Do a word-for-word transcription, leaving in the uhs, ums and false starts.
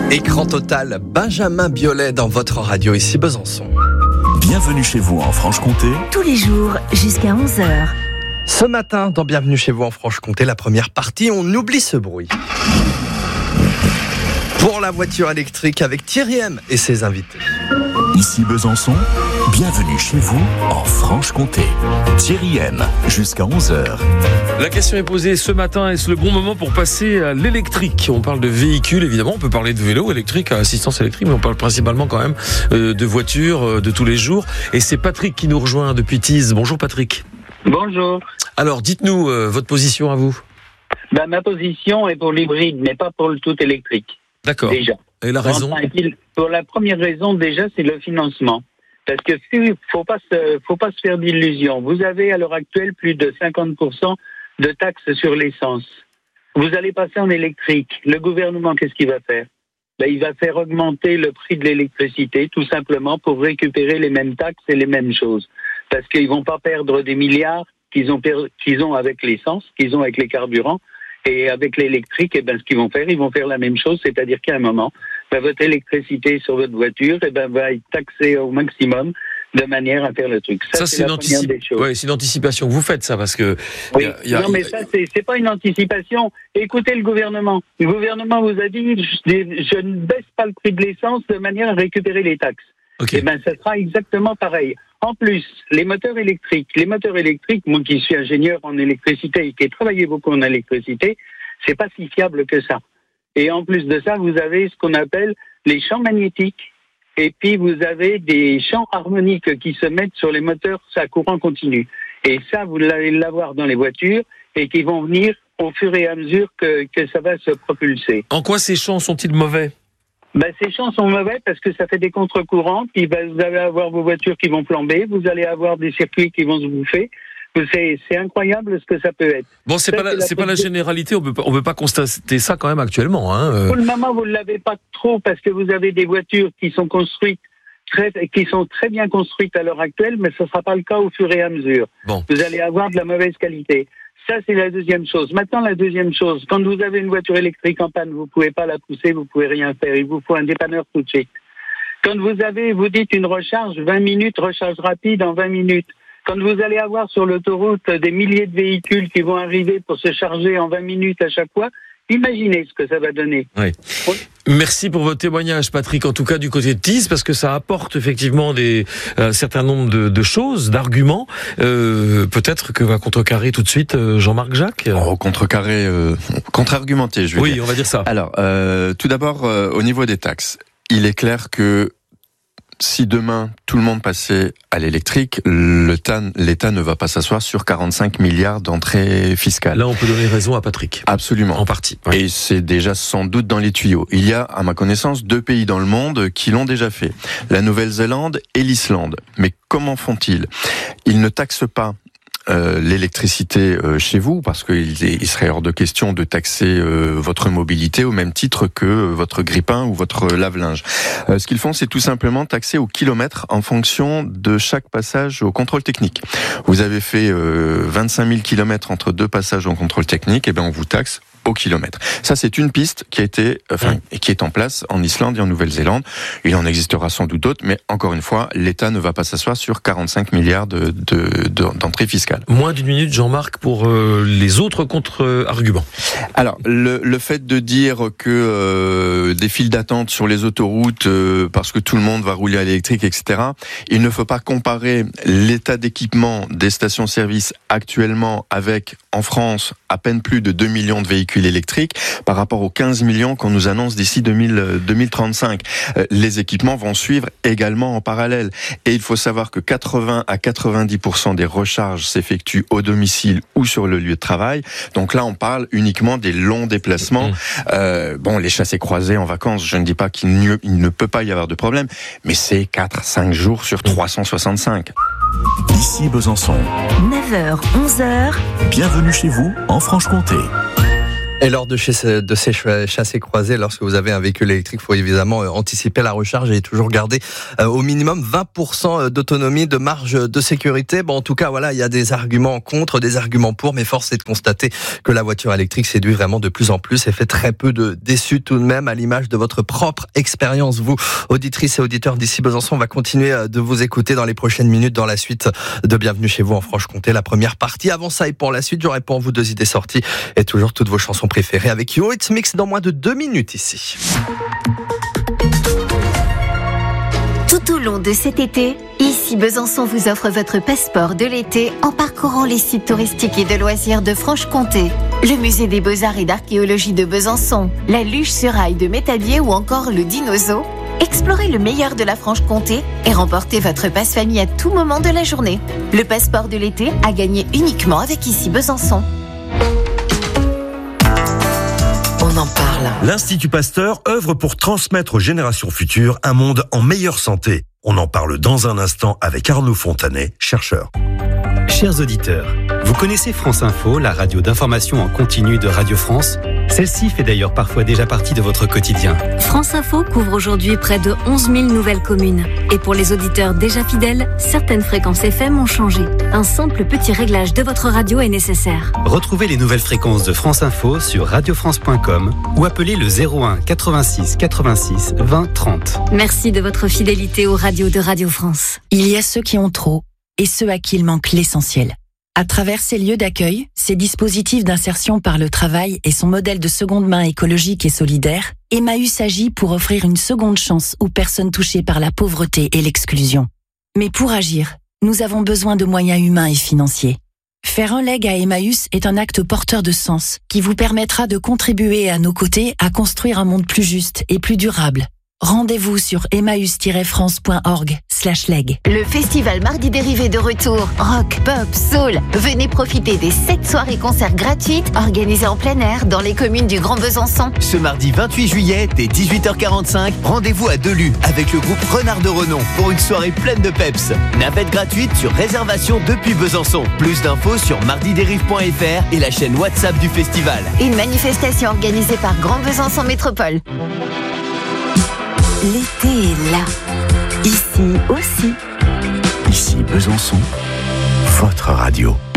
Écran total, Benjamin Biolay dans votre radio ici Besançon. Bienvenue chez vous en Franche-Comté. Tous les jours jusqu'à onze heures. Ce matin, dans Bienvenue chez vous en Franche-Comté, la première partie, on oublie ce bruit. Pour la voiture électrique avec Thierry M et ses invités. Ici Besançon, bienvenue chez vous en Franche-Comté. Thierry M, jusqu'à onze heures. La question est posée ce matin, est-ce le bon moment pour passer à l'électrique ? On parle de véhicules, évidemment, on peut parler de vélo électrique, à assistance électrique, mais on parle principalement quand même euh, de voitures euh, de tous les jours. Et c'est Patrick qui nous rejoint depuis Tees. Bonjour Patrick. Bonjour. Alors dites-nous euh, votre position à vous. Ben, ma position est pour l'hybride, mais pas pour le tout électrique. D'accord. Déjà. Et la raison ? Enfin, pour la première raison, déjà, c'est le financement. Parce que faut pas se, faut pas se faire d'illusions. Vous avez à l'heure actuelle plus de cinquante pour cent de taxes sur l'essence. Vous allez passer en électrique. Le gouvernement, qu'est-ce qu'il va faire ? Ben, il va faire augmenter le prix de l'électricité, tout simplement pour récupérer les mêmes taxes et les mêmes choses. Parce qu'ils vont pas perdre des milliards qu'ils ont, per- qu'ils ont avec l'essence, qu'ils ont avec les carburants. Et avec l'électrique, eh ben, ce qu'ils vont faire, ils vont faire la même chose, c'est-à-dire qu'à un moment, ben, votre électricité sur votre voiture, eh ben, va être taxée au maximum de manière à faire le truc. Ça, ça c'est, c'est, la une anticip... première des choses. ouais, c'est une anticipation que vous faites, ça, parce que... Oui. Y a, y a, non, mais y a... ça, c'est, c'est pas une anticipation. Écoutez le gouvernement. Le gouvernement vous a dit, je, je ne baisse pas le prix de l'essence de manière à récupérer les taxes. Okay. Eh ben, ça sera exactement pareil. En plus, les moteurs électriques, les moteurs électriques, moi qui suis ingénieur en électricité et qui ai travaillé beaucoup en électricité, c'est pas si fiable que ça. Et en plus de ça, vous avez ce qu'on appelle les champs magnétiques. Et puis, vous avez des champs harmoniques qui se mettent sur les moteurs à courant continu. Et ça, vous allez l'avoir dans les voitures et qui vont venir au fur et à mesure que, que ça va se propulser. En quoi ces champs sont-ils mauvais ? Ben, ces champs sont mauvais parce que ça fait des contre-courants. Puis ben, vous allez avoir vos voitures qui vont flamber. Vous allez avoir des circuits qui vont se bouffer. C'est, c'est incroyable ce que ça peut être. Bon, c'est ça, pas la, c'est la, c'est pas la généralité. On peut pas, on peut pas constater ça quand même actuellement. Hein. Pour le moment, vous ne l'avez pas trop parce que vous avez des voitures qui sont construites très, qui sont très bien construites à l'heure actuelle, mais ce ne sera pas le cas au fur et à mesure. Bon. Vous allez avoir de la mauvaise qualité. Ça, c'est la deuxième chose. Maintenant, la deuxième chose, quand vous avez une voiture électrique en panne, vous pouvez pas la pousser, vous pouvez rien faire. Il vous faut un dépanneur tout de suite. Quand vous avez, vous dites une recharge, vingt minutes, recharge rapide en vingt minutes. Quand vous allez avoir sur l'autoroute des milliers de véhicules qui vont arriver pour se charger en vingt minutes à chaque fois, imaginez ce que ça va donner. Oui. Oui. Merci pour votre témoignage, Patrick, en tout cas du côté de Tees, parce que ça apporte effectivement des, un euh, certain nombre de, de choses, d'arguments. Euh, peut-être que va contrecarrer tout de suite euh, Jean-Marc Jacques. Oh, contrecarrer, euh, contre-argumenter, je veux oui, dire. Oui, on va dire ça. Alors, euh, tout d'abord, euh, au niveau des taxes, il est clair que si demain tout le monde passait à l'électrique, l'État, l'État ne va pas s'asseoir sur quarante-cinq milliards d'entrées fiscales. Là, on peut donner raison à Patrick. Absolument. En partie. Oui. Et c'est déjà sans doute dans les tuyaux. Il y a, à ma connaissance, deux pays dans le monde qui l'ont déjà fait. La Nouvelle-Zélande et l'Islande. Mais comment font-ils ? Ils ne taxent pas Euh, l'électricité euh, chez vous, parce qu'il il serait hors de question de taxer euh, votre mobilité au même titre que euh, votre grille-pain ou votre lave-linge. Euh, ce qu'ils font, c'est tout simplement taxer au kilomètre en fonction de chaque passage au contrôle technique. Vous avez fait euh, vingt-cinq mille kilomètres entre deux passages au contrôle technique, et bien on vous taxe au kilomètre. Ça, c'est une piste qui a été, enfin, et qui est en place en Islande et en Nouvelle-Zélande. Il en existera sans doute d'autres, mais encore une fois, l'État ne va pas s'asseoir sur quarante-cinq milliards de, de, de, d'entrées fiscales. Moins d'une minute, Jean-Marc, pour euh, les autres contre-arguments. Alors, le, le fait de dire que euh, des files d'attente sur les autoroutes, euh, parce que tout le monde va rouler à l'électrique, et cetera, il ne faut pas comparer l'état d'équipement des stations-service actuellement avec, en France, à peine plus de deux millions de véhicules électriques par rapport aux quinze millions qu'on nous annonce d'ici deux mille trente-cinq. Euh, les équipements vont suivre également en parallèle. Et il faut savoir que quatre-vingts à quatre-vingt-dix pour cent des recharges s'effectuent au domicile ou sur le lieu de travail. Donc là, on parle uniquement des longs déplacements. Mmh. Euh, bon, les chassés-croisés en vacances, je ne dis pas qu'il ne, il ne peut pas y avoir de problème, mais c'est quatre à cinq jours sur trois cent soixante-cinq. Ici Besançon. neuf heures, onze heures. Bienvenue chez vous en Franche-Comté. Et lors de, chez, de ces chassés croisés, lorsque vous avez un véhicule électrique, il faut évidemment anticiper la recharge et toujours garder euh, au minimum vingt pour cent d'autonomie, de marge de sécurité. Bon, en tout cas, voilà, il y a des arguments contre, des arguments pour, mais force est de constater que la voiture électrique séduit vraiment de plus en plus et fait très peu de déçus tout de même, à l'image de votre propre expérience. Vous, auditrices et auditeurs d'ici Besançon, on va continuer de vous écouter dans les prochaines minutes dans la suite de Bienvenue chez vous en Franche-Comté, la première partie. Avant ça et pour la suite, j'aurai pour vous deux idées sorties et toujours toutes vos chansons préférées avec You It's Mix dans moins de deux minutes ici. Tout au long de cet été, ici Besançon vous offre votre passeport de l'été en parcourant les sites touristiques et de loisirs de Franche-Comté. Le musée des Beaux-Arts et d'Archéologie de Besançon, la Luge sur Rail de Métabier ou encore le Dinozo. Explorez le meilleur de la Franche-Comté et remportez votre passe-famille à tout moment de la journée. Le passeport de l'été à gagner uniquement avec ici Besançon. On en parle. L'Institut Pasteur œuvre pour transmettre aux générations futures un monde en meilleure santé. On en parle dans un instant avec Arnaud Fontanet, chercheur. Chers auditeurs, vous connaissez France Info, la radio d'information en continu de Radio France ? Celle-ci fait d'ailleurs parfois déjà partie de votre quotidien. France Info couvre aujourd'hui près de onze mille nouvelles communes. Et pour les auditeurs déjà fidèles, certaines fréquences F M ont changé. Un simple petit réglage de votre radio est nécessaire. Retrouvez les nouvelles fréquences de France Info sur radio france point com ou appelez le zéro un quatre-vingt-six quatre-vingt-six vingt trente. Merci de votre fidélité aux radios de Radio France. Il y a ceux qui ont trop et ceux à qui il manque l'essentiel. À travers ces lieux d'accueil, ces dispositifs d'insertion par le travail et son modèle de seconde main écologique et solidaire, Emmaüs agit pour offrir une seconde chance aux personnes touchées par la pauvreté et l'exclusion. Mais pour agir, nous avons besoin de moyens humains et financiers. Faire un leg à Emmaüs est un acte porteur de sens qui vous permettra de contribuer à nos côtés à construire un monde plus juste et plus durable. Rendez-vous sur emmaüs tiret france point org slash leg. Le festival Mardi Dérivé de retour. Rock, pop, soul. Venez profiter des sept soirées concerts gratuites organisées en plein air dans les communes du Grand Besançon. Ce mardi vingt-huit juillet, dès dix-huit heures quarante-cinq, rendez-vous à Delus avec le groupe Renard de Renom pour une soirée pleine de peps. Navette gratuite sur réservation depuis Besançon. Plus d'infos sur mardi dérive point f r et la chaîne WhatsApp du festival. Une manifestation organisée par Grand Besançon Métropole. L'été est là. Ici aussi. Ici Besançon, votre radio.